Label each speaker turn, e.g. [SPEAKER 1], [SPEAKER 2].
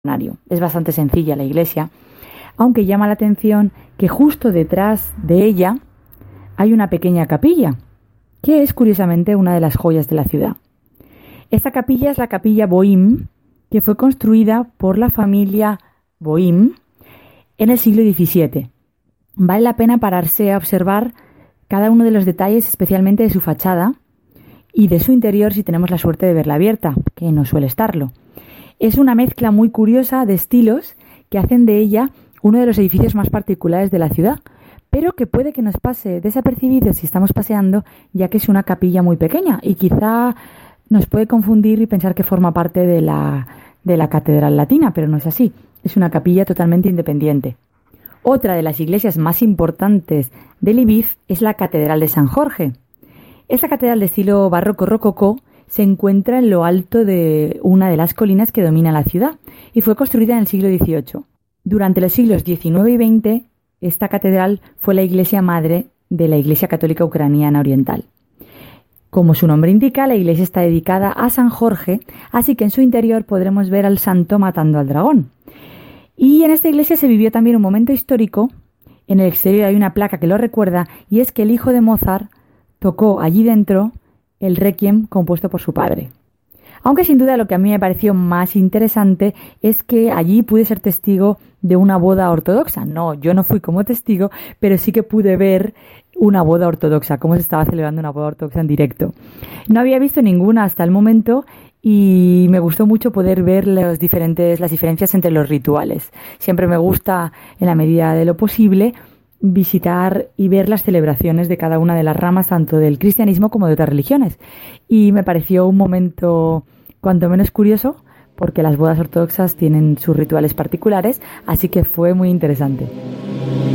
[SPEAKER 1] Es bastante sencilla la iglesia, aunque llama la atención que justo detrás de ella hay una pequeña capilla, que es curiosamente una de las joyas de la ciudad. Esta capilla es la capilla Boïm, que fue construida por la familia Boïm en el siglo XVII. Vale la pena pararse a observar cada uno de los detalles, especialmente de su fachada y de su interior si tenemos la suerte de verla abierta, que no suele estarlo. Es una mezcla muy curiosa de estilos que hacen de ella uno de los edificios más particulares de la ciudad, pero que puede que nos pase desapercibido si estamos paseando, ya que es una capilla muy pequeña y quizá nos puede confundir y pensar que forma parte de la Catedral Latina, pero no es así. Es una capilla totalmente independiente. Otra de las iglesias más importantes de Lviv es la Catedral de San Jorge. Esta catedral de estilo barroco rococó se encuentra en lo alto de una de las colinas que domina la ciudad y fue construida en el siglo XVIII. Durante los siglos XIX y XX, esta catedral fue la iglesia madre de la Iglesia Católica Ucraniana Oriental. Como su nombre indica, la iglesia está dedicada a San Jorge, así que en su interior podremos ver al santo matando al dragón. Y en esta iglesia se vivió también un momento histórico. En el exterior hay una placa que lo recuerda, y es que el hijo de Mozart tocó allí dentro el Requiem compuesto por su padre. Aunque sin duda lo que a mí me pareció más interesante es que allí pude ser testigo de una boda ortodoxa. No, yo no fui como testigo, pero sí que pude ver una boda ortodoxa, cómo se estaba celebrando una boda ortodoxa en directo. No había visto ninguna hasta el momento y me gustó mucho poder ver las diferencias entre los rituales. Siempre me gusta, en la medida de lo posible, visitar y ver las celebraciones de cada una de las ramas, tanto del cristianismo como de otras religiones. Y me pareció un momento cuanto menos curioso, porque las bodas ortodoxas tienen sus rituales particulares, así que fue muy interesante.